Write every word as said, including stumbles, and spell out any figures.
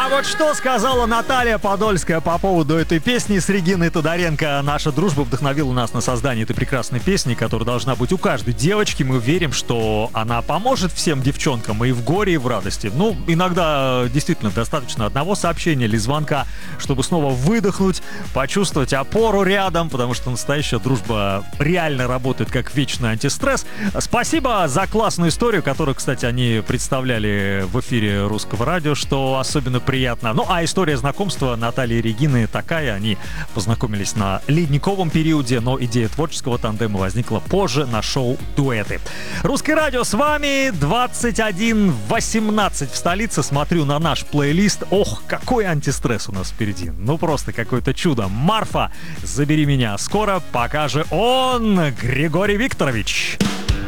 вот что сказала Наталья Подольская по поводу этой песни с Региной Тодоренко. Наша дружба вдохновила нас на создание этой прекрасной песни, которая должна быть у каждой девочки. Мы верим, что она поможет всем девчонкам и в горе, и в радости. Ну, иногда действительно достаточно одного сообщения или звонка, чтобы снова выдохнуть, почувствовать опору рядом, потому что настоящая дружба реально работает как вечный антистресс. Спасибо за классную историю, которую, кстати, они представляли в эфире Русского радио, что особенно приятно. Ну, а история знакомства Натальи и Регины такая. Они познакомились на ледниковом периоде, но идея творческого тандема возникла позже на шоу «Дуэты». Русское радио с вами. двадцать один восемнадцать в столице. Смотрю на наш плейлист. Ох, какой антистресс у нас впереди. Ну, просто какое-то чудо. Марфа, забери меня. Скоро, пока же он, Григорий Викторович.